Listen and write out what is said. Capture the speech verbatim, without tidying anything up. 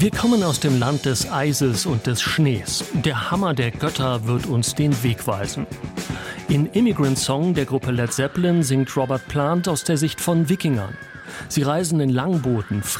Wir kommen aus dem Land des Eises und des Schnees. Der Hammer der Götter wird uns den Weg weisen. In Immigrant Song der Gruppe Led Zeppelin singt Robert Plant aus der Sicht von Wikingern. Sie reisen in Langbooten,